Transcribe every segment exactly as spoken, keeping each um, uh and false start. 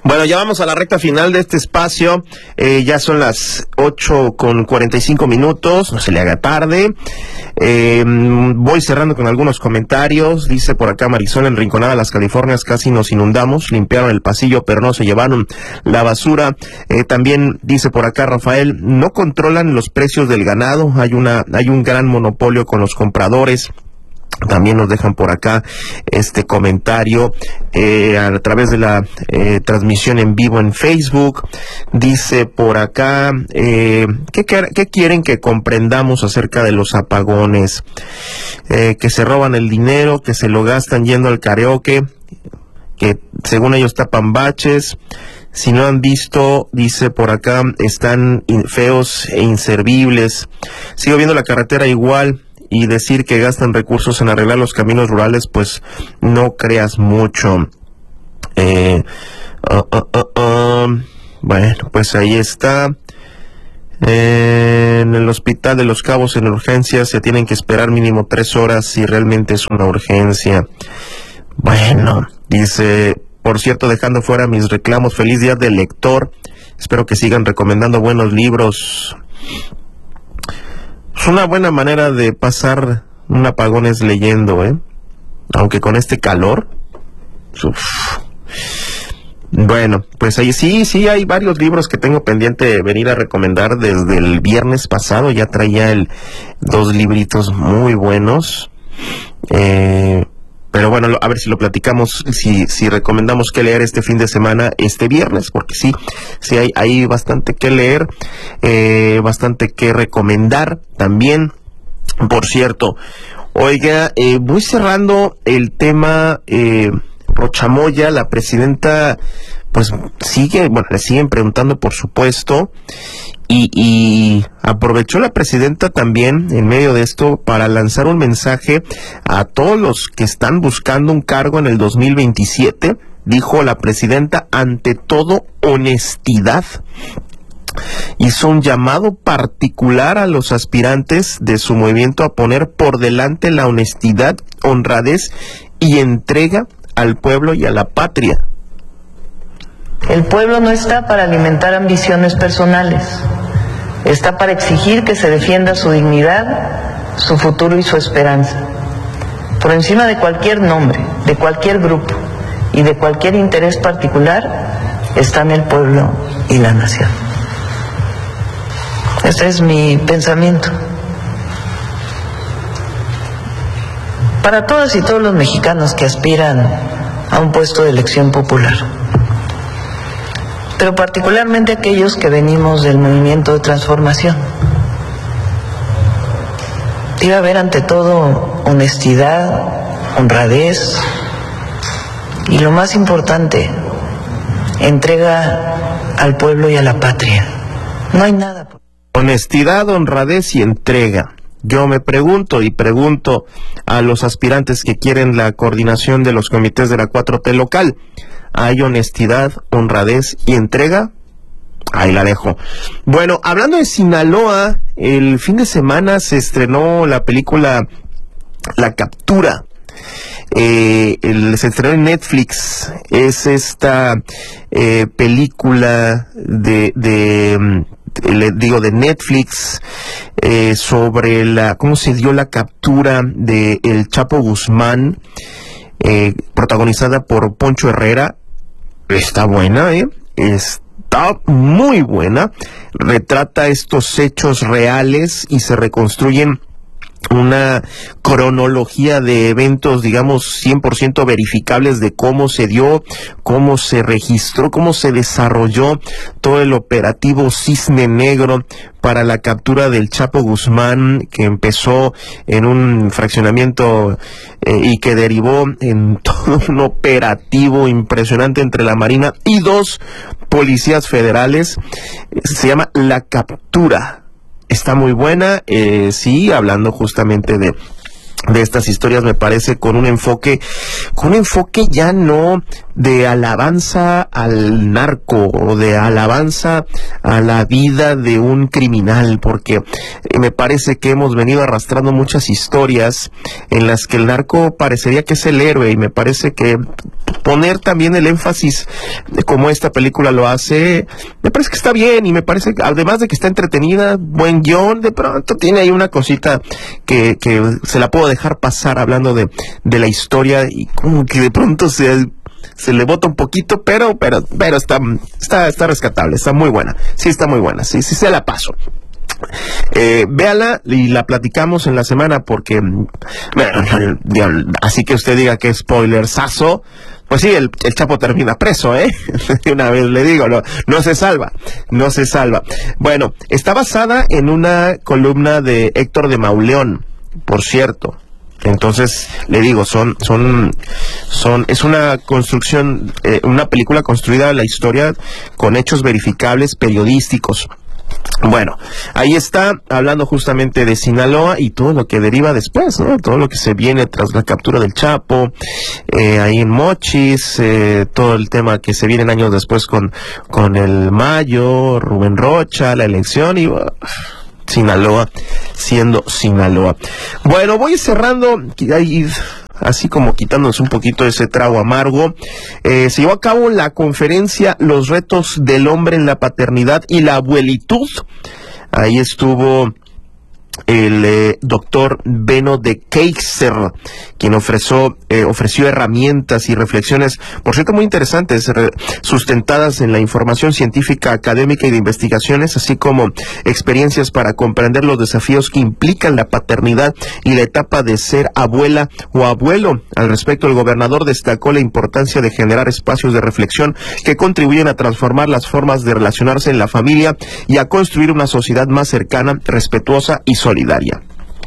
Bueno, ya vamos a la recta final de este espacio. Eh, ya son las ocho con cuarenta y cinco minutos, no se le haga tarde. Eh, voy cerrando con algunos comentarios. Dice por acá Marisol: en Rinconada, Las Californias, casi nos inundamos. Limpiaron el pasillo, pero no se llevaron la basura. Eh, también dice por acá Rafael: no controlan los precios del ganado. Hay una, hay un gran monopolio con los compradores. También nos dejan por acá este comentario eh, a través de la eh, transmisión en vivo en Facebook. Dice por acá, eh, ¿qué, ¿qué quieren que comprendamos acerca de los apagones? Eh, que se roban el dinero, que se lo gastan yendo al karaoke, que según ellos tapan baches. Si no han visto, dice por acá, están feos e inservibles. Sigo viendo la carretera igual. Y decir que gastan recursos en arreglar los caminos rurales, pues no creas mucho. Eh, uh, uh, uh, uh. Bueno, pues ahí está. Eh, en el Hospital de Los Cabos, en urgencias, se tienen que esperar mínimo tres horas si realmente es una urgencia. Bueno, dice, por cierto, dejando fuera mis reclamos, feliz día del lector. Espero que sigan recomendando buenos libros. Es una buena manera de pasar un apagón es leyendo, ¿eh? Aunque con este calor. Uf. Bueno, pues ahí sí, sí hay varios libros que tengo pendiente de venir a recomendar desde el viernes pasado. Ya traía el, dos libritos muy buenos. Eh, pero bueno, a ver si lo platicamos, si, si recomendamos qué leer este fin de semana, este viernes, porque sí, sí hay, hay bastante que leer, eh, bastante que recomendar también. Por cierto, oiga, eh, voy cerrando el tema eh, Rochamoya. La presidenta, pues sigue, bueno, le siguen preguntando, por supuesto. Y, y aprovechó la presidenta también en medio de esto para lanzar un mensaje a todos los que están buscando un cargo en el dos mil veintisiete. Dijo la presidenta: ante todo, honestidad. Hizo un llamado particular a los aspirantes de su movimiento a poner por delante la honestidad, honradez y entrega al pueblo y a la patria. El pueblo no está para alimentar ambiciones personales, está para exigir que se defienda su dignidad, su futuro y su esperanza. Por encima de cualquier nombre, de cualquier grupo y de cualquier interés particular, están el pueblo y la nación. Ese es mi pensamiento. Para todas y todos los mexicanos que aspiran a un puesto de elección popular, pero particularmente aquellos que venimos del movimiento de transformación. Debe haber ante todo honestidad, honradez y, lo más importante, entrega al pueblo y a la patria. No hay nada. Honestidad, honradez y entrega. Yo me pregunto y pregunto a los aspirantes que quieren la coordinación de los comités de la cuatro T local: ¿hay honestidad, honradez y entrega? Ahí la dejo. Bueno, hablando de Sinaloa, el fin de semana se estrenó la película La Captura. Eh, el, se estrenó en Netflix. Es esta eh, película de... de le digo de Netflix, eh, sobre la cómo se dio la captura de el Chapo Guzmán, eh, protagonizada por Poncho Herrera. Está buena, eh, está muy buena. Retrata estos hechos reales y se reconstruyen una cronología de eventos, digamos, cien por ciento verificables de cómo se dio, cómo se registró, cómo se desarrolló todo el operativo Cisne Negro para la captura del Chapo Guzmán, que empezó en un fraccionamiento eh, y que derivó en todo un operativo impresionante entre la Marina y dos policías federales. Se llama La Captura. Está muy buena, eh, sí, hablando justamente de de estas historias, me parece, con un enfoque, con un enfoque ya no de alabanza al narco o de alabanza a la vida de un criminal, porque me parece que hemos venido arrastrando muchas historias en las que el narco parecería que es el héroe, y me parece que poner también el énfasis como esta película lo hace, me parece que está bien, y me parece que además de que está entretenida, buen guión, de pronto tiene ahí una cosita que, que se la puedo dejar pasar hablando de, de la historia, y como que de pronto se se le bota un poquito, pero pero pero está está está rescatable, está muy buena, sí está muy buena, sí sí se la paso. Eh, véala y la platicamos en la semana, porque bueno, así que usted diga que spoilersazo, pues sí, el, el Chapo termina preso, ¿eh? Una vez le digo, no, no se salva, no se salva. Bueno, está basada en una columna de Héctor de Mauleón, por cierto. Entonces, le digo, son, son, son, es una construcción, eh, una película construida en la historia con hechos verificables periodísticos. Bueno, ahí está, hablando justamente de Sinaloa y todo lo que deriva después, ¿no? Todo lo que se viene tras la captura del Chapo, eh, ahí en Mochis, eh, todo el tema que se viene años después con, con el Mayo, Rubén Rocha, la elección y... Uh, Sinaloa siendo Sinaloa. Bueno, voy cerrando, ahí, así como quitándonos un poquito ese trago amargo. Eh, se llevó a cabo la conferencia Los retos del hombre en la paternidad y la abuelitud. Ahí estuvo el eh, doctor Beno de Keyser, quien ofreció, eh, ofreció herramientas y reflexiones, por cierto, muy interesantes, re, sustentadas en la información científica, académica y de investigaciones, así como experiencias para comprender los desafíos que implican la paternidad y la etapa de ser abuela o abuelo. Al respecto, el gobernador destacó la importancia de generar espacios de reflexión que contribuyen a transformar las formas de relacionarse en la familia y a construir una sociedad más cercana, respetuosa y solidaria.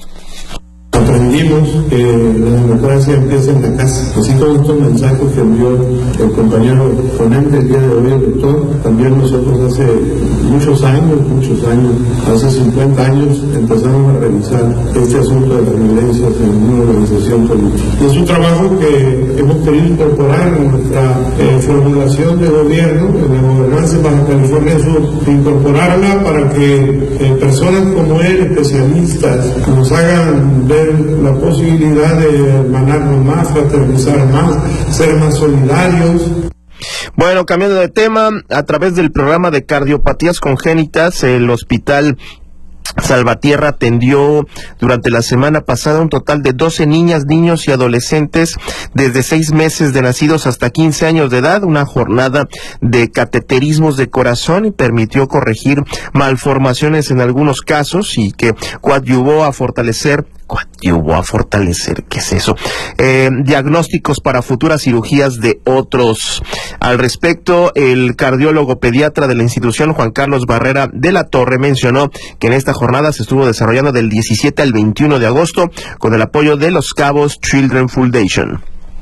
Aprendimos que la democracia empieza en la casa. Así como estos mensajes que envió el compañero ponente el día de hoy, el doctor, también nosotros hace muchos años, muchos años, hace cincuenta años, empezamos a revisar este asunto de las violencias en una organización política. Y es un trabajo que hemos querido incorporar en nuestra eh, formulación de gobierno, en la gobernanza de Baja California Sur, incorporarla para que eh, personas como él, especialistas, nos hagan ver la posibilidad de hermanarnos más, fraternizar más, ser más solidarios. Bueno, cambiando de tema, a través del programa de cardiopatías congénitas, el hospital Salvatierra atendió durante la semana pasada un total de doce niñas, niños y adolescentes desde seis meses de nacidos hasta quince años de edad, una jornada de cateterismos de corazón, y permitió corregir malformaciones en algunos casos y que coadyuvó a fortalecer coadyuvó a fortalecer, ¿qué es eso? Eh, diagnósticos para futuras cirugías de otros. Al respecto, el cardiólogo pediatra de la institución, Juan Carlos Barrera de la Torre, mencionó que en esta jornada se estuvo desarrollando del diecisiete al veintiuno de agosto con el apoyo de Los Cabos Children Foundation.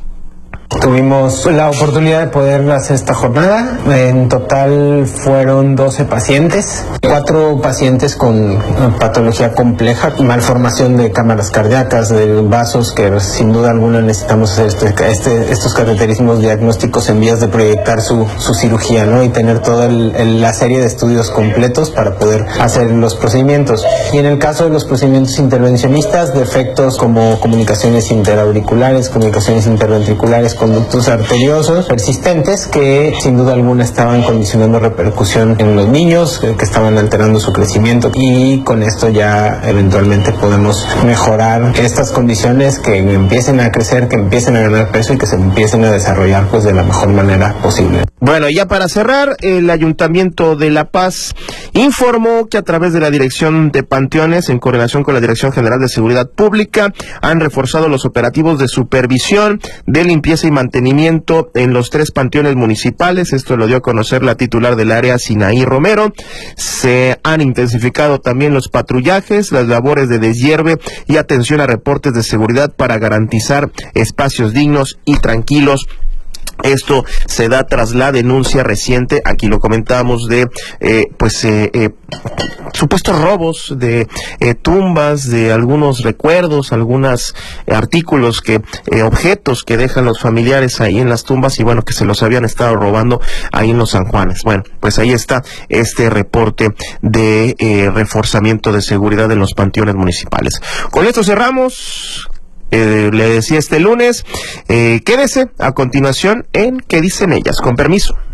Tuvimos la oportunidad de poder hacer esta jornada. En total fueron doce pacientes, cuatro pacientes con patología compleja, malformación de cámaras cardíacas, de vasos, que sin duda alguna necesitamos hacer este, este, estos cateterismos diagnósticos en vías de proyectar su, su cirugía, ¿no? Y tener toda el, el, la serie de estudios completos para poder hacer los procedimientos. Y en el caso de los procedimientos intervencionistas, defectos como comunicaciones interauriculares, comunicaciones interventriculares, conductos arteriosos persistentes que sin duda alguna estaban condicionando repercusión en los niños, que estaban alterando su crecimiento, y con esto ya eventualmente podemos mejorar estas condiciones, que empiecen a crecer, que empiecen a ganar peso y que se empiecen a desarrollar pues de la mejor manera posible. Bueno, ya para cerrar, el Ayuntamiento de La Paz informó que a través de la Dirección de Panteones, en coordinación con la Dirección General de Seguridad Pública, han reforzado los operativos de supervisión, de limpieza y mantenimiento en los tres panteones municipales. Esto lo dio a conocer la titular del área, Sinaí Romero. Se han intensificado también los patrullajes, las labores de deshierve y atención a reportes de seguridad para garantizar espacios dignos y tranquilos Esto se da tras la denuncia reciente, aquí lo comentábamos, de eh, pues eh, eh, supuestos robos de eh, tumbas, de algunos recuerdos, algunos eh, artículos, que eh, objetos que dejan los familiares ahí en las tumbas, y bueno, que se los habían estado robando ahí en los San Juanes. Bueno, pues ahí está este reporte de eh, reforzamiento de seguridad en los panteones municipales. Con esto cerramos. Eh, le decía este lunes, eh, quédese a continuación en ¿Qué dicen ellas? Con permiso.